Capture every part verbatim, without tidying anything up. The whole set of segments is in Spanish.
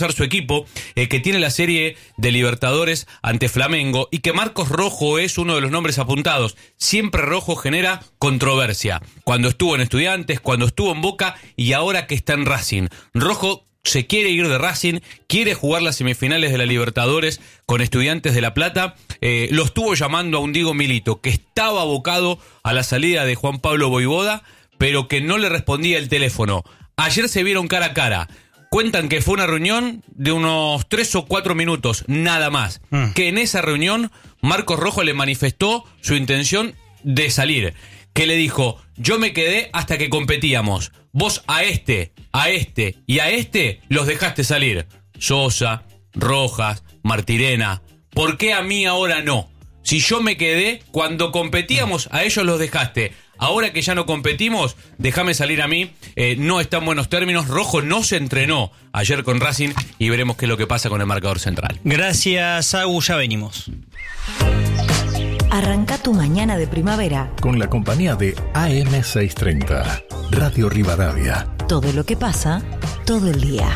su equipo, eh, que tiene la serie de Libertadores ante Flamengo y que Marcos Rojo es uno de los nombres apuntados. Siempre Rojo genera controversia. Cuando estuvo en Estudiantes, cuando estuvo en Boca y ahora que está en Racing. Rojo se quiere ir de Racing, quiere jugar las semifinales de la Libertadores con Estudiantes de La Plata. Eh, lo estuvo llamando a un Diego Milito que estaba abocado a la salida de Juan Pablo Vojvoda, pero que no le respondía el teléfono. Ayer se vieron cara a cara. Cuentan que fue una reunión de unos tres o cuatro minutos, nada más. Mm. Que en esa reunión Marcos Rojo le manifestó su intención de salir. Que le dijo, yo me quedé hasta que competíamos. Vos a este, a este y a este los dejaste salir. Sosa, Rojas, Martirena. ¿Por qué a mí ahora no? Si yo me quedé, cuando competíamos, a ellos los dejaste. Ahora que ya no competimos, déjame salir a mí. Eh, no está en buenos términos. Rojo no se entrenó ayer con Racing y veremos qué es lo que pasa con el marcador central. Gracias, Agu. Ya venimos. Arranca tu mañana de primavera con la compañía de A M seiscientos treinta, Radio Rivadavia. Todo lo que pasa, todo el día.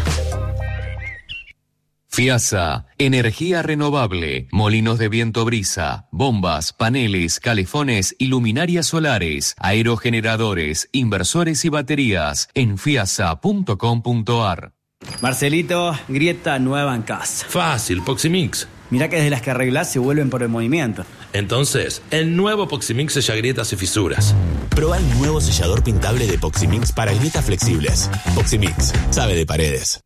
FIASA, energía renovable, molinos de viento brisa, bombas, paneles, calefones y luminarias solares, aerogeneradores, inversores y baterías en fiasa punto com punto ar. Marcelito, grieta nueva en casa. Fácil, Poximix. Mirá que desde las que arreglás se vuelven por el movimiento. Entonces, el nuevo Poximix sella grietas y fisuras. Prueba el nuevo sellador pintable de Poximix para grietas flexibles. Poximix, sabe de paredes.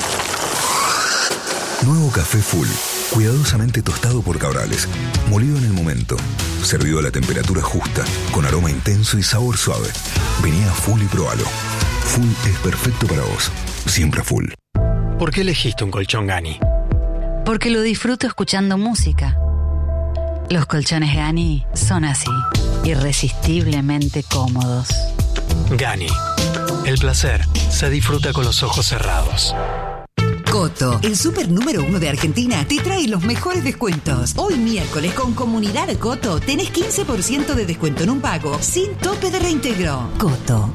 Nuevo café Full, cuidadosamente tostado por Cabrales, molido en el momento, servido a la temperatura justa, con aroma intenso y sabor suave. Vení a Full y probalo. Full es perfecto para vos, siempre Full. ¿Por qué elegiste un colchón Gani? Porque lo disfruto escuchando música. Los colchones Gani son así, irresistiblemente cómodos. Gani, el placer se disfruta con los ojos cerrados. Coto, el súper número uno de Argentina, te trae los mejores descuentos. Hoy miércoles con Comunidad Coto tenés quince por ciento de descuento en un pago sin tope de reintegro. Coto.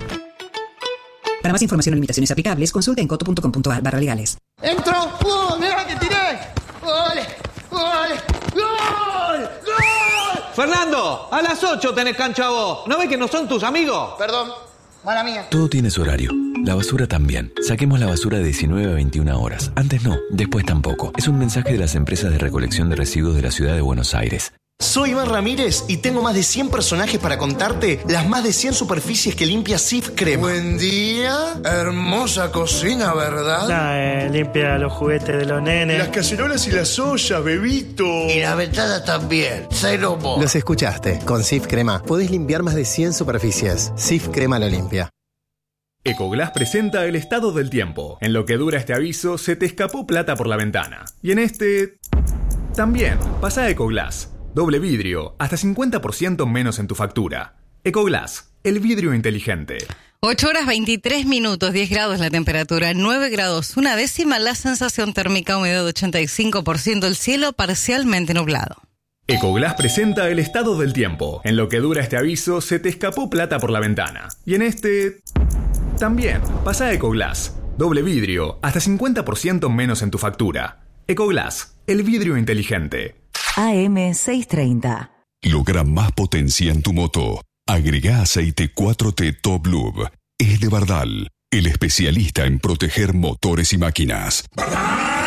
Para más información o limitaciones aplicables, consulta en coto punto com punto ar barra legales. ¡Entro! ¡Gol! ¡Mira que tiré! ¡Gol! ¡Gol! ¡Gol! ¡Gol! Fernando, a las ocho tenés cancha vos. ¿No ves que no son tus amigos? Perdón, mala mía. Todo tiene su horario. La basura también. Saquemos la basura de diecinueve a veintiuna horas. Antes no, después tampoco. Es un mensaje de las empresas de recolección de residuos de la ciudad de Buenos Aires. Soy Iván Ramírez y tengo más de cien personajes para contarte las más de cien superficies que limpia Cif Crema. Buen día, hermosa cocina, ¿verdad? Ah, eh, limpia los juguetes de los nenes. Las cacerolas y las ollas, bebito. Y las ventanas también, cero more. Los escuchaste, con Cif Crema podés limpiar más de cien superficies. Cif Crema la limpia. Ecoglass presenta el estado del tiempo. En lo que dura este aviso, se te escapó plata por la ventana. Y en este... también, pasa a Ecoglass. Doble vidrio, hasta cincuenta por ciento menos en tu factura. Ecoglass, el vidrio inteligente. ocho horas veintitrés minutos, diez grados la temperatura, nueve grados una décima la sensación térmica, humedad de ochenta y cinco por ciento, el cielo parcialmente nublado. Ecoglass presenta el estado del tiempo. En lo que dura este aviso, se te escapó plata por la ventana. Y en este... también, pasa a Ecoglass. Doble vidrio, hasta cincuenta por ciento menos en tu factura. Ecoglass, el vidrio inteligente. A M seiscientos treinta. Logra más potencia en tu moto. Agregá aceite cuatro T Top Lube. Es de Bardal, el especialista en proteger motores y máquinas.